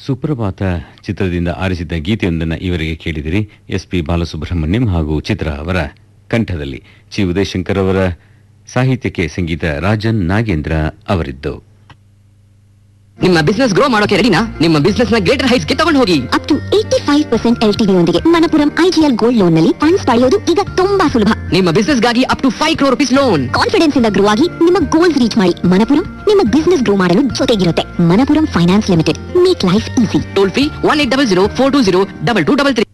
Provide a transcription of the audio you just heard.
ಸುಪ್ರಭಾತ ಚಿತ್ರದಿಂದ ಆರಿಸಿದ್ದ ಗೀತೆಯೊಂದನ್ನು ಇವರಿಗೆ ಕೇಳಿದಿರಿ. SP ಬಾಲಸುಬ್ರಹ್ಮಣ್ಯಂ ಹಾಗೂ ಚಿತ್ರ ಅವರ ಕಂಠದಲ್ಲಿ. ಚಿ ಉದಯಶಂಕರ್ ಅವರ ಸಾಹಿತ್ಯಕ್ಕೆ ಸಂಗೀತ ರಾಜನ್ ನಾಗೇಂದ್ರ ಅವರಿದ್ದು. ನಿಮ್ಮ ಬಿಸ್ನೆಸ್ ಗ್ರೋ ಮಾಡೋಕೆ ರೆಡಿನಾ? ನಿಮ್ಮ ಬಿಸ್ನೆಸ್ ನ ಗ್ರೇಟರ್ ಹೈಟ್ಸ್ ಗೆ ತಗೊಂಡು ಹೋಗಿ. ಅಪ್ ಟು 85% LTV ಯೊಂದಿಗೆ ಮಣಪುರಂ IGL ಗೋಲ್ಡ್ ಲೋನ್ ನಲ್ಲಿ ಫಂಡ್ಸ್ ಪಡೆಯೋದು ಈಗ ತುಂಬಾ ಸುಲಭ. ನಿಮ್ಮ ಬಿಸ್ನೆಸ್ ಗಾಗಿ up to 5 crore rupees loan. Confidence ಇಂದ ಗ್ರೋ ಆಗಿ ನಿಮ್ಮ ಗೋಲ್ಸ್ ರೀಚ್ ಮಾಡಿ. ಮಣಪುರಂ ನಿಮ್ಮ ಬಿಸ್ನೆಸ್ ಗ್ರೋ ಮಾಡಲು ಜೊತೆಗಿರುತ್ತೆ. Manappuram finance limited, make life easy. Toll free 1800 420 2233.